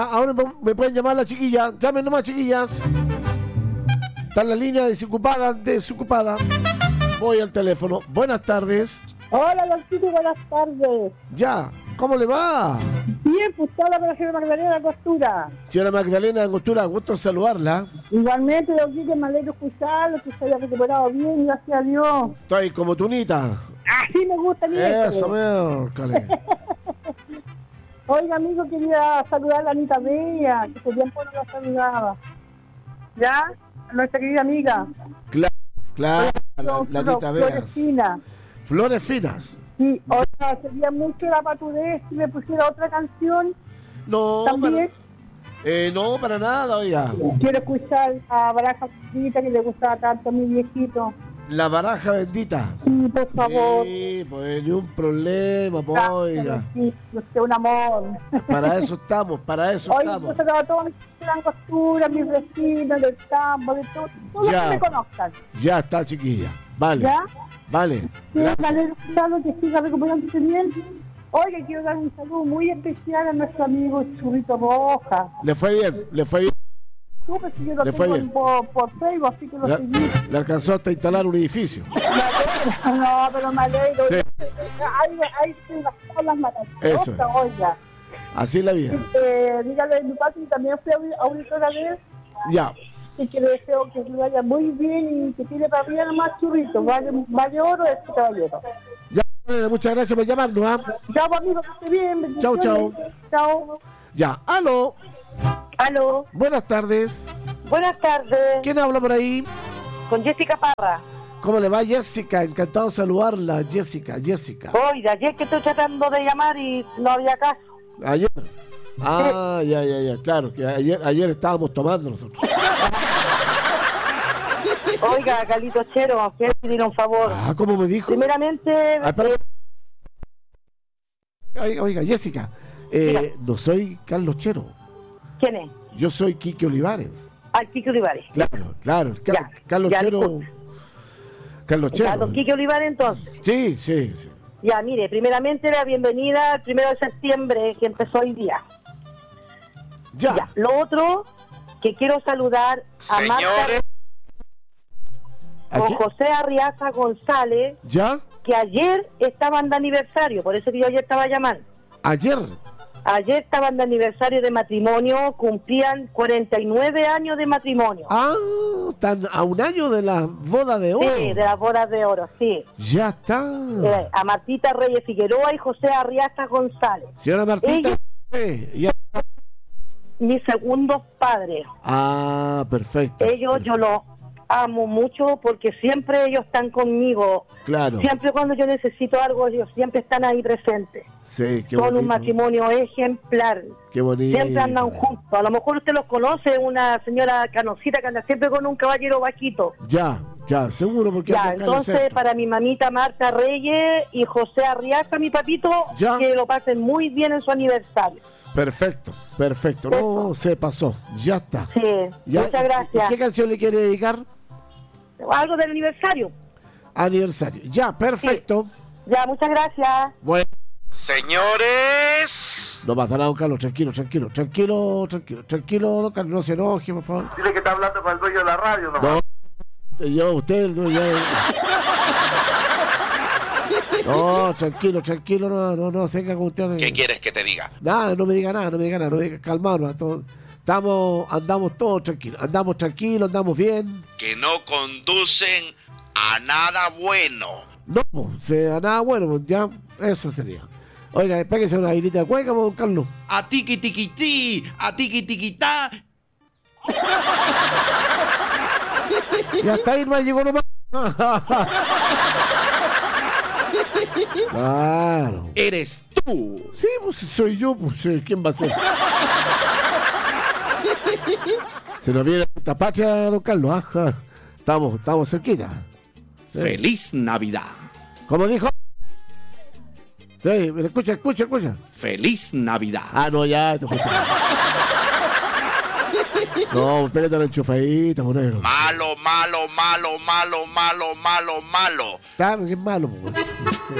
Ahora me pueden llamar las chiquillas. Llamen nomás, chiquillas. Está en la línea desocupada. Voy al teléfono. Buenas tardes. Hola, don Tito, buenas tardes. Ya, ¿cómo le va? Bien, pues habla con la señora Magdalena de Costura. Señora Magdalena de Costura, gusto en saludarla. Igualmente, don Tito, me alegro escucharlo, que se haya recuperado bien, gracias a Dios. Estoy como tunita. Así me gusta, bien. Eso, cale. Oiga, amigo, quería saludar a la Anita Bella, que hace tiempo no la saludaba. ¿Ya? Nuestra querida amiga. Claro, la Anita Bella. Flores finas. Flores finas. Sí, oiga, sería mucho la patudez si me pusiera otra canción. No, también. No, para nada, oiga. Quiero escuchar a Baraja Bendita, que le gustaba tanto a mi viejito. La Baraja Bendita. Sí, por favor. Sí, pues ni un problema, pues, oiga. Sí, usted es un amor. Para eso estamos. Oiga, yo saludo a todos mis gran Costura, mis vecinos del campo, de todos los que me conozcan. Ya está, chiquilla. Vale. ¿Ya? Vale. Sí, me alegro que siga recuperándose bien. Oiga, quiero dar un saludo muy especial a nuestro amigo Churrito Roja. Le fue bien. Súper, si yo lo tengo por Facebook, así que lo seguí. Le alcanzó hasta instalar un edificio. No, pero me alegro. Sí. Hay unas olas maravillosas, Eso. oiga. Así es la vida. Dígale de mi parte, y también fui auditora de él. Ya. Y que le deseo que le vaya muy bien y que tiene para bien más Churrito. Vale oro este caballero. Ya, muchas gracias por llamarnos, ¿ah? Chao, amigo, que esté bien. Chao. Chao. Ya, aló. Aló. Buenas tardes. Buenas tardes. ¿Quién habla por ahí? Con Jessica Parra. ¿Cómo le va, Jessica? Encantado de saludarla, Jessica. Oiga, ayer que estoy tratando de llamar y no había caso. ¿Ayer? Ah, ya, claro, que ayer estábamos tomando nosotros. Oiga, Carlito Chero, quiero pedir un favor. Ah, ¿cómo me dijo? Primeramente... Oiga, Jessica, no soy Carlos Chero. ¿Quién es? Yo soy Quique Olivares. Ah, Quique Olivares. Claro. Carlos Chero. Carlos Chero. Don Quique Olivares, entonces. Sí. Ya, mire, primeramente la bienvenida al 1 de septiembre, que empezó hoy día. Ya. Lo otro, que quiero saludar a Marta, con José Arriaza González, ¿ya? Que ayer estaban de aniversario, por eso que yo ayer estaba llamando. Ayer estaban de aniversario de matrimonio, cumplían 49 años de matrimonio. Ah, están a un año de la boda de oro. Sí, de las bodas de oro, sí. Ya está. A Martita Reyes Figueroa y José Arriaza González. Señora Martita. Ellos, mis segundos padres. Ah, perfecto. Ellos yo los amo mucho porque siempre ellos están conmigo. Claro. Siempre cuando yo necesito algo, ellos siempre están ahí presentes. Sí, qué Son bonito. un matrimonio ejemplar. Qué bonito. Siempre andan juntos. A lo mejor usted los conoce, una señora canosita que anda siempre con un caballero bajito. Ya, seguro, porque... Ya, entonces para mi mamita Marta Reyes y José Arriaza, mi papito, que lo pasen muy bien en su aniversario. Perfecto. No, se pasó. Ya está. Sí, ya, muchas gracias. ¿Qué canción le quiere dedicar? Algo del aniversario. Ya, perfecto. Sí. Ya, muchas gracias. Bueno. Señores. No pasa nada, don Carlos, tranquilo, don Carlos, no se enoje, por favor. Dile que está hablando para el dueño de la radio, ¿no? Usted, el dueño. No, tranquilo, no tenga cuestiones. ¿Qué quieres que te diga? Nada, no me diga nada, calmanos, andamos todos tranquilos, andamos bien. Que no conducen a nada bueno. No, a nada bueno, ya, eso sería. Oiga, pégase una airita de cueca, don Carlos. A tiqui tiquití, a tiqui tiquitá. Y hasta ahí no llegó nomás. Claro. Eres tú. Sí, pues soy yo, pues ¿quién va a ser? Se nos viene esta patria, don Carlos. Ajá. Estamos cerquita. Feliz Navidad. ¿Cómo dijo? Sí, escucha. Feliz Navidad. Ah, no, ya. No, pégate la enchufadita, monero. Malo. Claro que es malo, pues.